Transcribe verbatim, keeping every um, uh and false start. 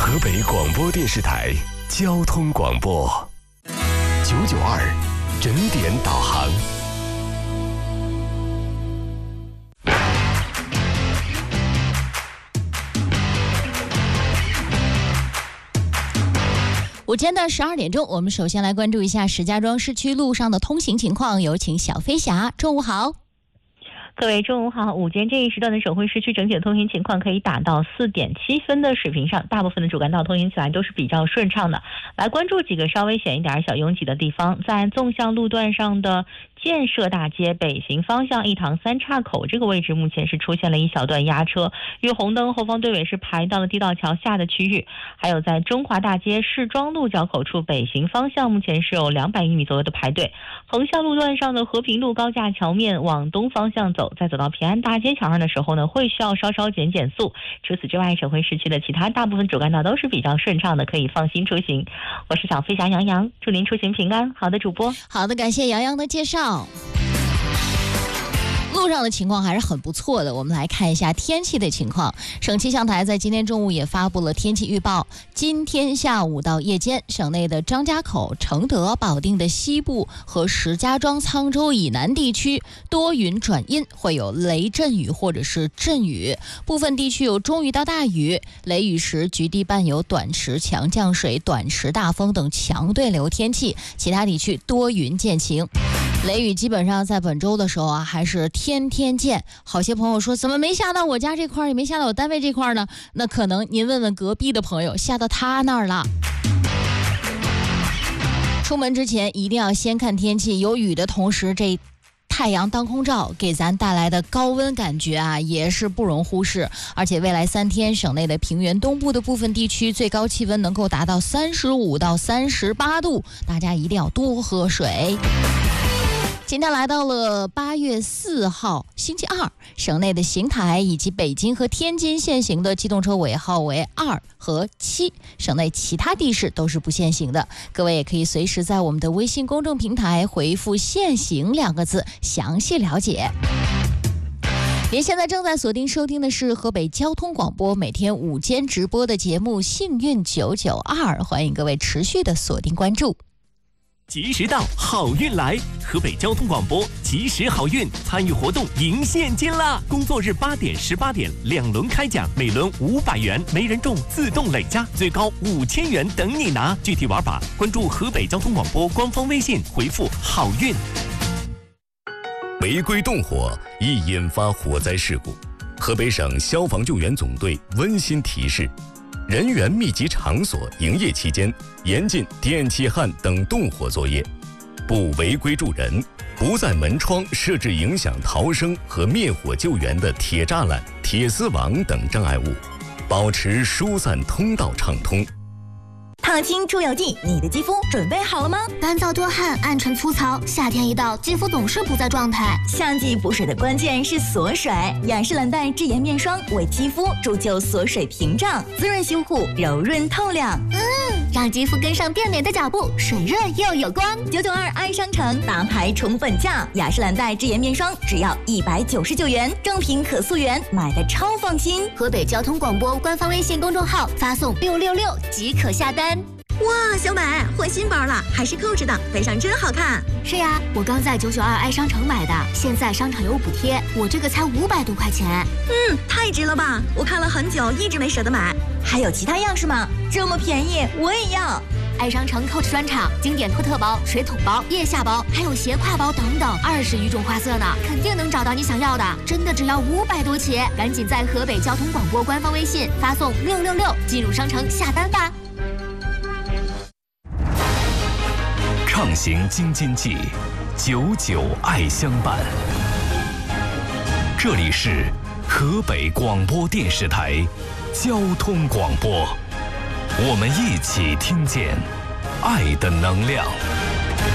河北广播电视台交通广播九九二整点导航。 午间的十二点钟，我们首先来关注一下石家庄市区路上的通行情况，有请小飞侠。中午好。 各位中午好，午间这一时段的省会市区整体的通行情况可以打到四点七分的水平上，大部分的主干道通行起来都是比较顺畅的。来关注几个稍微险一点小拥挤的地方，在纵向路段上的建设大街北行方向一塘三岔口这个位置，目前是出现了一小段压车，与红灯后方队尾是排到了地道桥下的区域。还有在中华大街市庄路交口处北行方向，目前是有两百余米左右的排队。横向路段上的和平路高架桥面往东方向走，在走到平安大街桥上的时候呢，会需要稍稍减减速。除此之外，省会市区的其他大部分主干道都是比较顺畅的，可以放心出行。我是小飞侠杨洋，祝您出行平安。好的，主播。 好的，感谢杨洋的介绍。路上的情况还是很不错的，我们来看一下天气的情况。省气象台在今天中午也发布了天气预报，今天下午到夜间，省内的张家口、承德、保定的西部和石家庄、沧州以南地区多云转阴，会有雷阵雨或者是阵雨，部分地区有中雨到大雨，雷雨时局地伴有短时强降水、短时大风等强对流天气，其他地区多云见晴。雷雨基本上在本周的时候啊，还是天天见。好些朋友说怎么没下到我家这块，也没下到我单位这块呢？那可能您问问隔壁的朋友，下到他那儿了。出门之前一定要先看天气，有雨的同时，这太阳当空照给咱带来的高温感觉啊，也是不容忽视。而且未来三天，省内的平原东部的部分地区最高气温能够达到三十五到三十八度，大家一定要多喝水。今天来到了八月四号星期二，省内的邢台以及北京和天津限行的机动车尾号为二和七，省内其他地市都是不限行的。各位也可以随时在我们的微信公众平台回复限行两个字详细了解。您现在正在锁定收听的是河北交通广播每天午间直播的节目幸运九九二，欢迎各位持续的锁定关注。 及时到，好运来！河北交通广播及时好运参与活动赢现金啦！工作日八点、十八点两轮开奖，每轮五百元，没人中自动累加，最高五千元等你拿。具体玩法关注河北交通广播官方微信，回复好运。 违规动火易引发火灾事故，河北省消防救援总队温馨提示：人员密集场所营业期间，严禁电气焊等动火作业，不违规助人，不在门窗设置影响逃生和灭火救援的铁栅栏、铁丝网等障碍物，保持疏散通道畅通。 烫青出油剂，你的肌肤准备好了吗？ 干燥多汗、暗沉粗糙，夏天一到，肌肤总是不在状态。 夏季补水的关键是锁水，雅诗兰黛智颜面霜为肌肤铸就锁水屏障，滋润修护，柔润透亮。 嗯，让肌肤跟上变美的脚步，水润又有光。 九九二爱商城大牌宠粉价，雅诗兰黛智颜面霜只要一百九十九元，正品可溯源，买的超放心。 河北交通广播官方微信公众号发送六六六即可下单。 哇，小美换新包了，还是扣着的，背上真好看。 是呀，我刚在九九二爱商城买的，现在商场有补贴，我这个才五百多块钱。 嗯，太值了吧！我看了很久，一直没舍得买。还有其他样式吗？这么便宜，我也要。 爱商城 Coach 专场，经典托特包、水桶包、腋下包，还有斜挎包等等，二十余种花色呢，肯定能找到你想要的。真的只要五百多起，赶紧在河北交通广播官方微信发送六六六进入商城下单吧。 畅行京津冀，九九爱相伴。这里是河北广播电视台交通广播，我们一起听见爱的能量。